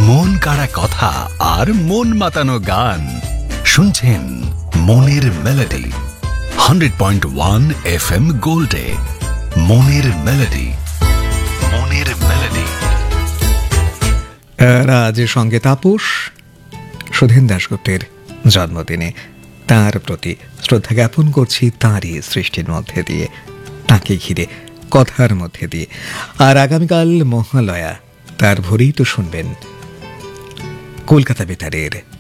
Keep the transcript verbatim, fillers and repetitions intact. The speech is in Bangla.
মন কাড়া কথা আর মন মাতানো গান শুনছেন মনের melody hundred point one F M গোল্ডে। মনের মেলোডি, মনের মেলোডি। আজ সঙ্গে তাপস সুধীন দাশগুপ্তের জন্মদিনে তার প্রতি শ্রদ্ধা জ্ঞাপন করছি তাঁরই সৃষ্টির মধ্যে দিয়ে, তাকে ঘিরে কথার মধ্যে দিয়ে। আর আগামীকাল মহালয়া, তার ভোরেই তো শুনবেন কলকাতা বেতারের